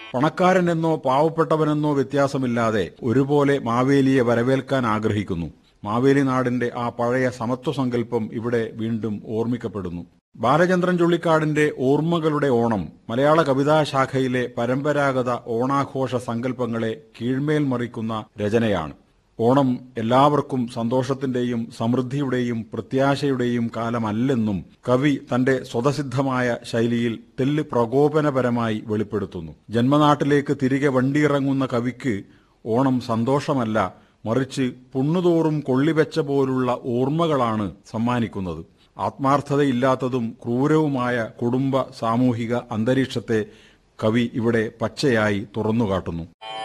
പണക്കാരനെന്നോ പാവപ്പെട്ടവനെന്നോ വ്യത്യാസമില്ലാതെ ഒരുപോലെ മാവേലിയെ വരവേൽക്കാൻ ആഗ്രഹിക്കുന്നു. മാവേലി നാടിന്റെ ആ പഴയ സമത്വ സങ്കല്പം ഇവിടെ വീണ്ടും ഓർമ്മിക്കപ്പെടുന്നു. ബാലചന്ദ്രൻ ചുള്ളിക്കാടിന്റെ ഓർമ്മകളുടെ ഓണം മലയാള കവിതാശാഖയിലെ പരമ്പരാഗത ഓണാഘോഷ സങ്കല്പങ്ങളെ കീഴ്മേൽ മറിക്കുന്ന രചനയാണ്. ഓണം എല്ലാവർക്കും സന്തോഷത്തിന്റെയും സമൃദ്ധിയുടെയും പ്രത്യാശയുടെയും കാലമല്ലെന്നും കവി തന്റെ സ്വതസിദ്ധമായ ശൈലിയിൽ തെല്ല് പ്രകോപനപരമായി വെളിപ്പെടുത്തുന്നു. ജന്മനാട്ടിലേക്ക് തിരികെ വണ്ടിയിറങ്ങുന്ന കവിക്ക് ഓണം സന്തോഷമല്ല, മറിച്ച് പുണ്ണുതോറും കൊള്ളിവെച്ച പോലുള്ള ഓർമ്മകളാണ് സമ്മാനിക്കുന്നത്. ആത്മാർത്ഥതയില്ലാത്തതും ക്രൂരവുമായ കുടുംബ സാമൂഹിക അന്തരീക്ഷത്തെ കവി ഇവിടെ പച്ചയായി തുറന്നുകാട്ടുന്നു.